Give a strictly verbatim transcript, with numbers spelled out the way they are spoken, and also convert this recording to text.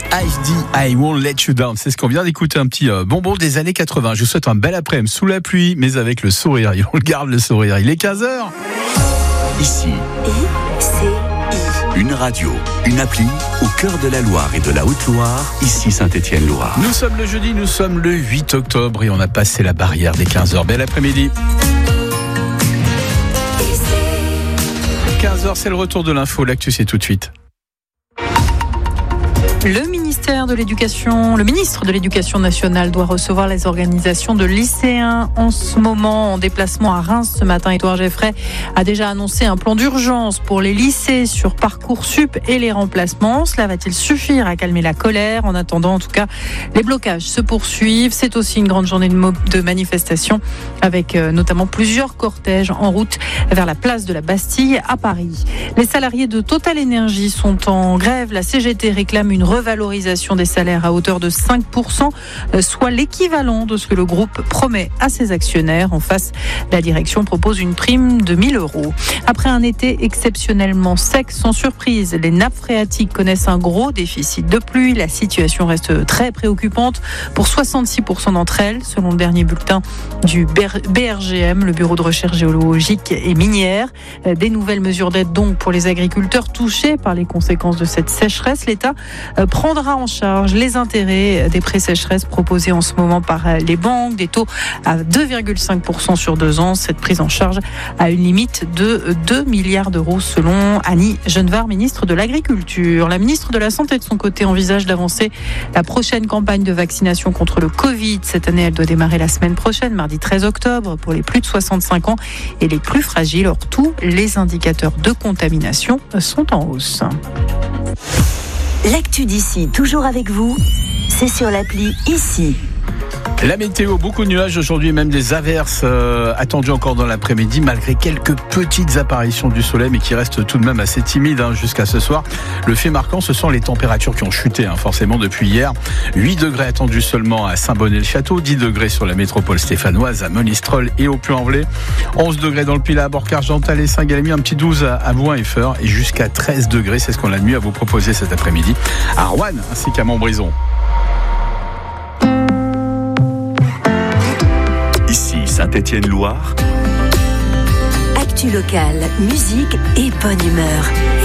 H D, I Won't Let You Down. C'est ce qu'on vient d'écouter, un petit euh, bonbon des années quatre-vingts. Je vous souhaite un bel après-midi sous la pluie, mais avec le sourire. Et on garde le sourire. Il est quinze heures. Ici, I C I. Une radio, une appli au cœur de la Loire et de la Haute-Loire. Ici Saint-Étienne-Loire. Nous sommes le jeudi, nous sommes le huit octobre et on a passé la barrière des quinze heures. Bel après-midi. quinze heures, c'est le retour de l'info. L'actu, c'est tout de suite. Le ministère de l'Éducation, le ministre de l'Éducation nationale doit recevoir les organisations de lycéens en ce moment en déplacement à Reims ce matin. Édouard Geffray a déjà annoncé un plan d'urgence pour les lycées sur Parcoursup et les remplacements. Cela va-t-il suffire à calmer la colère? En attendant, en tout cas, les blocages se poursuivent. C'est aussi une grande journée de, mo- de manifestation avec euh, notamment plusieurs cortèges en route vers la place de la Bastille à Paris. Les salariés de Total Energy sont en grève. La C G T réclame une revalorisation des salaires à hauteur de cinq pour cent, soit l'équivalent de ce que le groupe promet à ses actionnaires. En face, la direction propose une prime de mille euros. Après un été exceptionnellement sec, sans surprise, les nappes phréatiques connaissent un gros déficit de pluie. La situation reste très préoccupante pour soixante-six pour cent d'entre elles, selon le dernier bulletin du B R G M, le Bureau de recherche géologique et minière. Des nouvelles mesures d'aide donc pour les agriculteurs touchés par les conséquences de cette sécheresse. L'État prendra en charge les intérêts des prêts sécheresse proposés en ce moment par les banques, des taux à deux virgule cinq pour cent sur deux ans. Cette prise en charge a une limite de deux milliards d'euros selon Annie Genevard, ministre de l'Agriculture. La ministre de la Santé, de son côté, envisage d'avancer la prochaine campagne de vaccination contre le Covid. Cette année, elle doit démarrer la semaine prochaine, mardi treize octobre, pour les plus de soixante-cinq ans et les plus fragiles. Or, tous les indicateurs de contamination sont en hausse. L'actu d'ici, toujours avec vous, c'est sur l'appli Ici. La météo, beaucoup de nuages aujourd'hui, même des averses euh, attendues encore dans l'après-midi, malgré quelques petites apparitions du soleil, mais qui restent tout de même assez timides hein, jusqu'à ce soir. Le fait marquant, ce sont les températures qui ont chuté hein, forcément depuis hier. huit degrés attendus seulement à Saint-Bonnet-le-Château, dix degrés sur la métropole stéphanoise, à Monistrol et au Puy-en-Velay, onze degrés dans le Pilat, à Bourg-Argental et Saint-Galmier, un petit douze à, à Bouin-Effeur et jusqu'à treize degrés, c'est ce qu'on a de mieux à vous proposer cet après-midi à Roanne ainsi qu'à Montbrison. Ici Saint-Étienne-Loire. Actu locale, musique et bonne humeur.